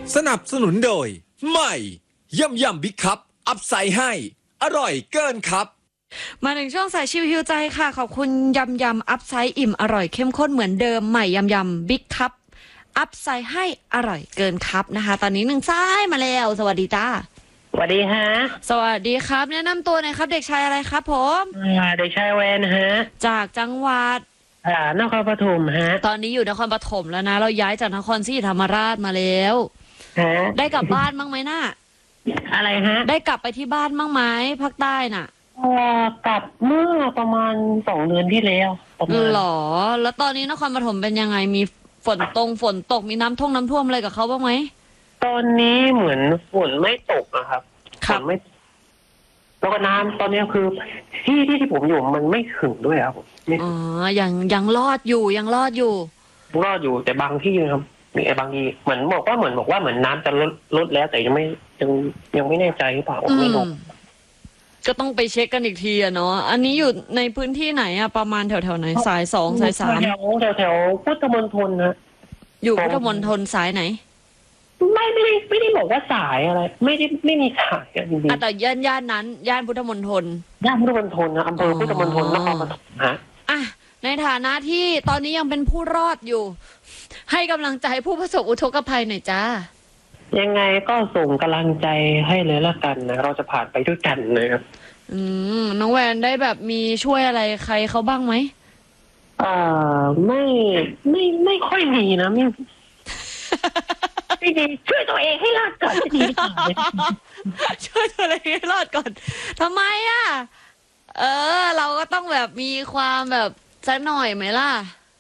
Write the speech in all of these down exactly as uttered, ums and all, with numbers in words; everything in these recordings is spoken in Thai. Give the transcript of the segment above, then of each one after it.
สนับสนุนโดยใหม่ย่ำย่ำบิ๊กคัพอัพไซด์ให้อร่อยเกินครับมาถึงช่วงสายชิวฮิวใจค่ะขอบคุณยำยำอัพไซด์อิ่มอร่อยเข้มข้นเหมือนเดิมใหม่ยำยำบิ๊กคัพอัพไซด์ให้อร่อยเกินครับนะคะตอนนี้หนึ่งสายมาแล้วสวัสดีจ้าสวัสดีฮะสวัสดีครับแนะนำตัวหน่อยครับเด็กชายอะไรครับผมเด็กชายแวนฮะจากจังหวัดอ่านครปฐมฮะตอนนี้อยู่นครปฐมแล้วนะเราย้ายจากนครศรีธรรมราชมาแล้วฮะได้กลับบ้านบ้างไหมน่ะอะไรฮะได้กลับไปที่บ้านบ้างไหมภาคใต้น่ะเออกลับเมื่อประมาณสองเดือนที่แล้วหรอแล้วตอนนี้นครปฐมเป็นยังไงมีฝนตรงฝนตกมีน้ำท่วมน้ำท่วมอะไรกับเขาบ้างไหมตอนนี้เหมือนฝนไม่ตกนะครับฝนไม่แล้วก็น้ำตอนนี้คือที่ที่ที่ผมอยู่มันไม่ถึงด้วยครับอ๋อยังยังรอดอยู่ยังรอดอยู่รอดอยู่แต่บางที่นะครับมีไอ้บางทีเหมือนบอกว่าเหมือนบอกว่าเหมือนน้ำจะลดลดแล้วแต่ยังไม่ยังยังไม่แน่ใจหรือเปล่าไม่รู้ก็ต้องไปเช็คกันอีกทีอะเนาะอันนี้อยู่ในพื้นที่ไหนอะประมาณแถวแถวไหนสายสองสายสามแถวแถวแถวพุทธมณฑลนะอยู่พุทธมณฑลสายไหนไม่ไม่ได้ไม่ได้บอกว่าสายอะไรไม่ได้ไม่มีสายจริงๆแต่ย่านย่านนั้นย่านพุทธมณฑลย่านพุทธมณฑลนะอำเภอพุทธมณฑลนครปฐมฮะอ่ะในฐานะที่ตอนนี้ยังเป็นผู้รอดอยู่ให้กำลังใจผู้ประสบอุทกภัยหน่อยจ้ายังไงก็ส่งกำลังใจให้เลยละกันนะเราจะผ่านไปด้วยกันนะครับอืมน้องแวนได้แบบมีช่วยอะไรใครเขาบ้างไหมอ่าไม่ไม่ไม่ค่อยมีนะไม่ไม่ดีช่วยตัวเองให้รอดก่อนจะดีกว่าช่วยตัวเองให้รอดก่อนทำไมอ่ะเออเราก็ต้องแบบมีความแบบสักหน่อยไหมล่ะ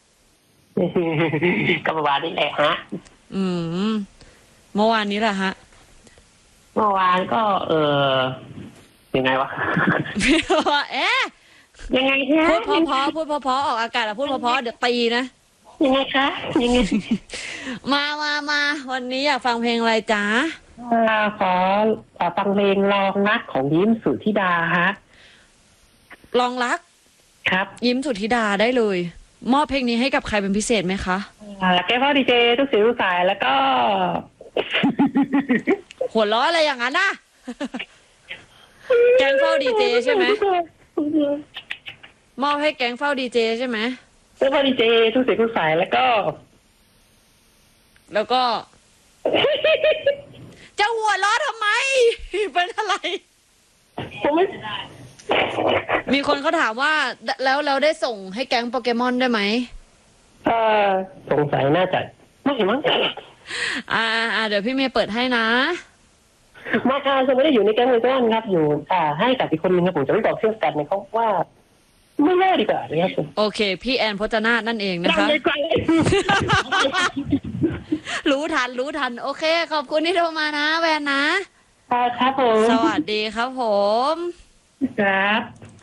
ก็ประมาณนี้แหละฮะอืมเมื่อวานนี้แหละฮะเมื่อวานก็เออยังไงวะเอ๊ะยังไงฮะพูดพอๆพูดพอๆออกอากาศอะพูดพอๆเดี๋ยวตีนะยังไงคะยังไงมามามาวันนี้อยากฟังเพลงอะไรจ๊ะขอขอฟังเพลงลองรักของยิ้มสุธิดาฮะลองรักครับยิ้มสุธิดาได้เลยมอบเพลงนี้ให้กับใครเป็นพิเศษไหมคะแกพ่อดีเจทุกเสียงทุกสายแล้วก็หัวล้ออะไรอย่างนั้นนะแก๊งเฝ้าดีเจใช่ไหมมอบให้แก๊งเฝ้าดีเจใช่ไหมแกพ่อดีเจทุกเสียงทุกสายแล้วก็แล้วก็จะหัวล้อทำไมเป็นอะไรผมไม่มีคนเขาถามว่าแล้วเราได้ส่งให้แก๊งโปเกมอนได้ไหมเออสงสัยน่าจะไม่มั้งอ่าอ่าเดี๋ยวพี่เมย์เปิดให้นะมาค่ะจะไม่ได้อยู่ในแก๊งโปเกมอนครับอยู่อ่าให้กับอีกคนนึงครับผมจะไม่บอกเชื่อกันนะครับว่าไม่แน่ดีกว่านะครับโอเคพี่แอนพจนาถนั่นเองนะคะรู้ทันรู้ทันโอเคขอบคุณที่โทรมานะแวนนะครับผมสวัสดีครับผมครับ